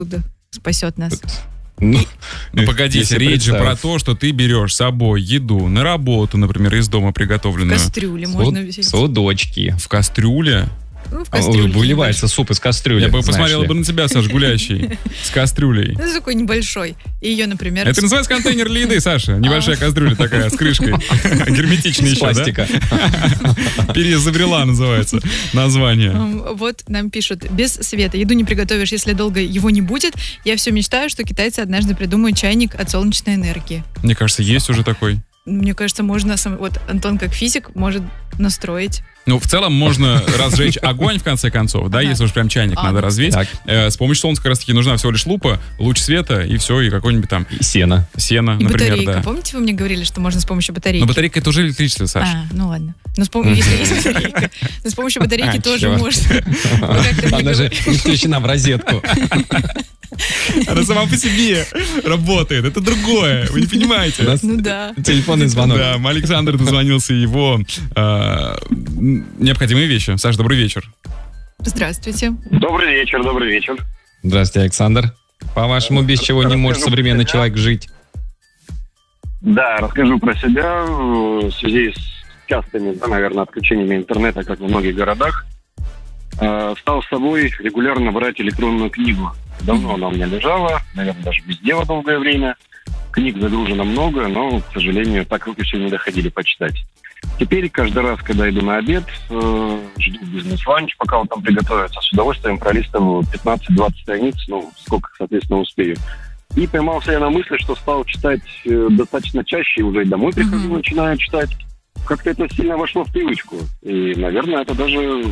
фастфуда спасет нас. Ну, погодите, речь же про то, что ты берешь с собой еду на работу, например, из дома В приготовленную. кастрюле можно взять. Судочки. В кастрюле? Ну, в кастрюле. Выливается суп из кастрюли. Я бы посмотрел бы на тебя, Саш, гуляющий с кастрюлей. Ну, такой небольшой. И ее, например... Это называется контейнер для еды, Саша. Небольшая кастрюля такая, с крышкой. Герметичная еще, пластика. Да? Переизобрела называется название. Вот нам пишут: без света еду не приготовишь, если долго его не будет. Я все мечтаю, что китайцы однажды придумают чайник от солнечной энергии. Мне кажется, есть уже такой. Мне кажется, можно... Вот Антон, как физик, может настроить. Ну, в целом можно разжечь огонь, в конце концов, да, если уж прям чайник надо развеять. С помощью солнца как раз-таки нужна всего лишь лупа, луч света, и все, и какой-нибудь там... И сено. Сено, И например, батарейка. да. Помните, вы мне говорили, что можно с помощью батарейки? Но батарейка — это уже электричество, Саша. Ну ладно. Но если есть батарейка, но с помощью батарейки тоже чёрт. можно. Она же не включена в розетку. Она сама по себе работает, это другое, вы не понимаете. Ну да. Телефонный звонок. Да, Александр дозвонился, его необходимые вещи. Саша, добрый вечер. Здравствуйте. Добрый вечер, добрый вечер. Здравствуйте, Александр. По-вашему, без чего не может современный человек жить? Да, расскажу про себя. В связи с частыми, наверное, отключениями интернета, как во многих городах, стал с собой регулярно брать электронную книгу. Давно она у меня лежала, наверное, даже без дела долгое время. Книг загружено много, но, к сожалению, так руки все не доходили почитать. Теперь каждый раз, когда иду на обед, жду бизнес-ланч, пока он там приготовится, с удовольствием пролистываю 15-20 страниц, сколько, соответственно, успею. И поймался я на мысли, что стал читать достаточно чаще, уже и домой прихожу, начинаю читать. Как-то это сильно вошло в привычку. И, наверное, это даже...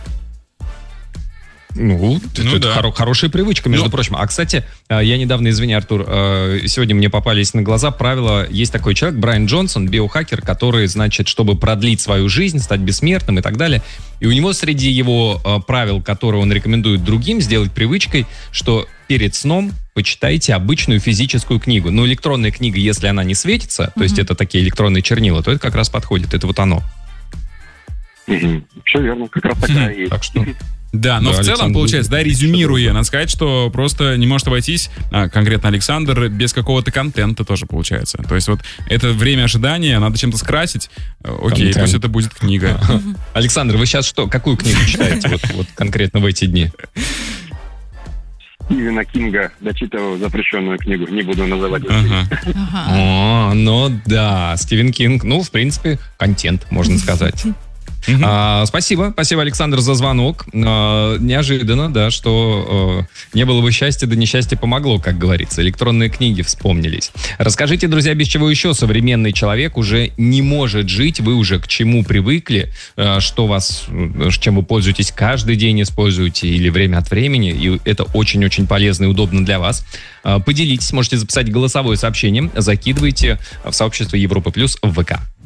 Это хорошая привычка, между прочим. А, кстати, я недавно, извини, Артур, сегодня мне попались на глаза правила. Есть такой человек, Брайан Джонсон, биохакер, который, значит, чтобы продлить свою жизнь, стать бессмертным и так далее. И у него среди его правил, которые он рекомендует другим сделать привычкой, что перед сном почитайте обычную физическую книгу. Но электронная книга, если она не светится, то есть это такие электронные чернила, то это как раз подходит. Это вот оно. Все верно, как раз такая и есть. Так что... Да, но в целом, Александр, получается, резюмируя, надо сказать, что просто не может обойтись, конкретно Александр, без какого-то контента тоже получается. То есть вот это время ожидания, надо чем-то скрасить. Окей, Контент. пусть это будет книга. Александр, вы сейчас что? Какую книгу читаете вот конкретно в эти дни? Стивена Кинга дочитывал запрещенную книгу, не буду называть. Ну да, Стивен Кинг, в принципе, контент, можно сказать. Спасибо, Александр, за звонок. Неожиданно, да, что не было бы счастья, да несчастье помогло, как говорится. Электронные книги вспомнились. Расскажите, друзья, без чего еще современный человек уже не может жить, вы уже к чему привыкли, чем вы пользуетесь каждый день, используете или время от времени, и это очень-очень полезно и удобно для вас. Поделитесь, можете записать голосовое сообщение, закидывайте в сообщество Европа Плюс в ВК.